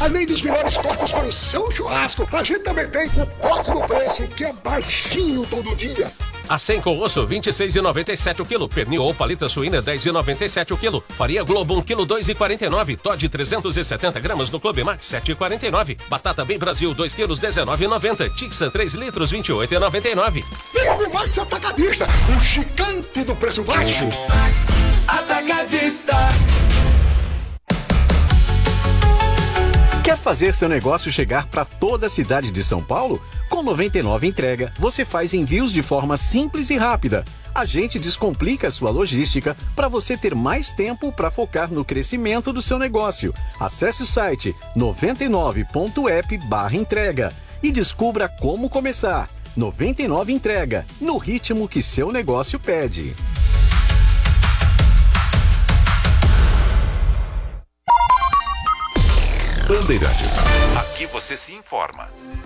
Além dos melhores cortes para o seu churrasco, a gente também tem o corte do preço, que é baixinho todo dia. Acém com osso, R$ 26,97 o quilo. Pernil ou paleta suína, R$ 10,97 o quilo. Farinha Globo, 1 quilo, R$ 2,49. Todd, 370 gramas no Clube Max, R$ 7,49. Batata Bem Brasil, 2 quilos, R$ 19,90. Tixa, 3 litros, R$ 28,99. Clube Max Atacadista, o gigante do preço baixo. Atacadista. Quer fazer seu negócio chegar para toda a cidade de São Paulo? Com 99 Entrega, você faz envios de forma simples e rápida. A gente descomplica a sua logística para você ter mais tempo para focar no crescimento do seu negócio. Acesse o site 99.app/entrega e descubra como começar. 99 Entrega, no ritmo que seu negócio pede. Bandeirantes. Aqui você se informa.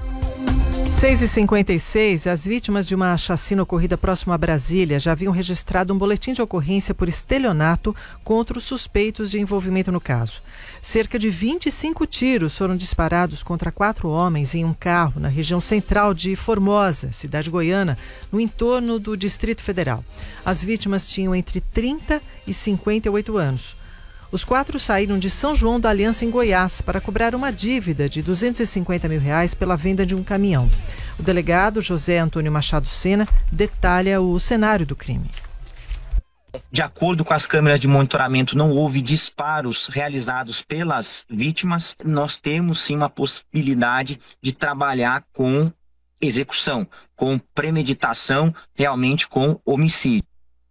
6h56, as vítimas de uma chacina ocorrida próximo a Brasília já haviam registrado um boletim de ocorrência por estelionato contra os suspeitos de envolvimento no caso. Cerca de 25 tiros foram disparados contra 4 homens em um carro na região central de Formosa, cidade goiana, no entorno do Distrito Federal. As vítimas tinham entre 30 e 58 anos. Os 4 saíram de São João da Aliança, em Goiás, para cobrar uma dívida de R$250 mil pela venda de um caminhão. O delegado José Antônio Machado Sena detalha o cenário do crime. De acordo com as câmeras de monitoramento, não houve disparos realizados pelas vítimas. Nós temos sim uma possibilidade de trabalhar com execução, com premeditação, realmente com homicídio.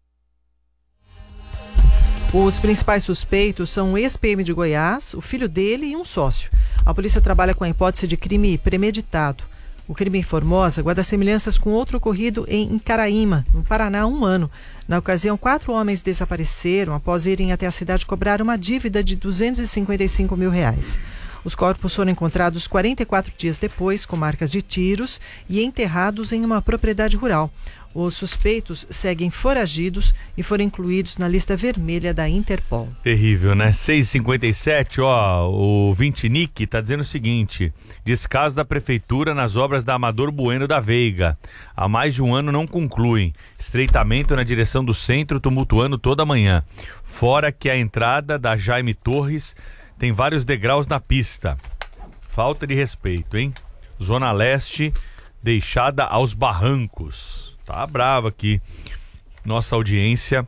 Os principais suspeitos são o ex-PM de Goiás, o filho dele e um sócio. A polícia trabalha com a hipótese de crime premeditado. O crime em Formosa guarda semelhanças com outro ocorrido em Caraíma, no Paraná, há um ano. Na ocasião, 4 homens desapareceram após irem até a cidade cobrar uma dívida de R$255 mil. Os corpos foram encontrados 44 dias depois, com marcas de tiros, e enterrados em uma propriedade rural. Os suspeitos seguem foragidos e foram incluídos na lista vermelha da Interpol. Terrível, né? 6h57, o Vintinic tá dizendo o seguinte: descaso da prefeitura nas obras da Amador Bueno da Veiga. Há mais de um ano não concluem. Estreitamento na direção do centro, tumultuando toda a manhã. Fora que a entrada da Jaime Torres tem vários degraus na pista. Falta de respeito, hein? Zona Leste deixada aos barrancos. Tá bravo aqui nossa audiência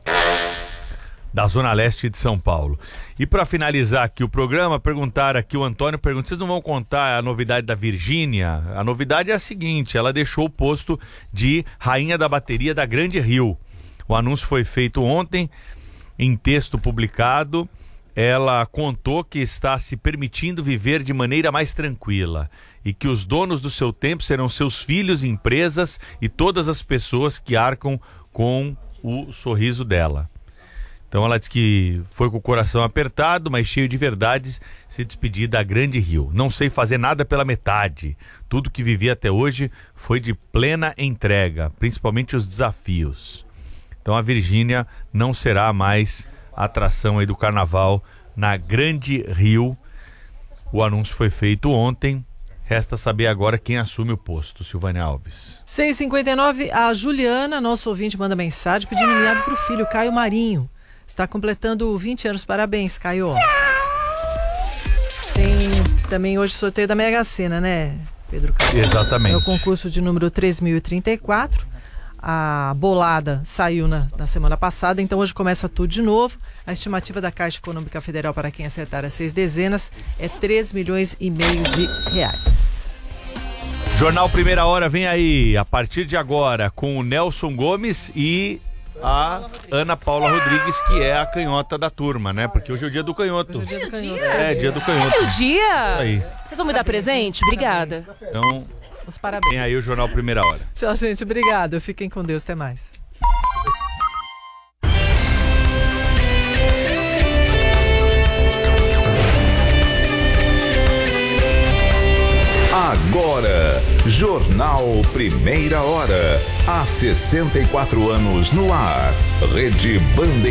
da Zona Leste de São Paulo. E para finalizar aqui o programa, o Antônio pergunta: vocês não vão contar a novidade da Virgínia? A novidade é a seguinte: ela deixou o posto de rainha da bateria da Grande Rio. O anúncio foi feito ontem, em texto publicado. Ela contou que está se permitindo viver de maneira mais tranquila e que os donos do seu tempo serão seus filhos, empresas e todas as pessoas que arcam com o sorriso dela. Então ela disse que foi com o coração apertado, mas cheio de verdades, se despedir da Grande Rio. Não sei fazer nada pela metade. Tudo que vivi até hoje foi de plena entrega, principalmente os desafios. Então a Virgínia não será mais atração aí do carnaval na Grande Rio. O anúncio foi feito ontem. Resta saber agora quem assume o posto. Silvânia Alves. 6h59, a Juliana, nosso ouvinte, manda mensagem pedindo nomeado para o filho, Caio Marinho. Está completando 20 anos. Parabéns, Caio. Tem também hoje sorteio da Mega Sena, né, Pedro Caio? Exatamente. É o concurso de número 3034. A bolada saiu na semana passada, então hoje começa tudo de novo. A estimativa da Caixa Econômica Federal para quem acertar as 6 dezenas é R$3,5 milhões. Jornal Primeira Hora vem aí, a partir de agora, com o Nelson Gomes e a Ana Paula Rodrigues, que é a canhota da turma, né? Porque hoje é o dia do canhoto. Hoje é dia do canhoto. Dia do canhoto. É o dia? Aí. Vocês vão me dar presente? Obrigada. Então, os parabéns. Vem aí o Jornal Primeira Hora. Tchau, gente. Obrigado. Fiquem com Deus. Até mais. Agora, Jornal Primeira Hora. Há 64 anos no ar. Rede Bandeirantes.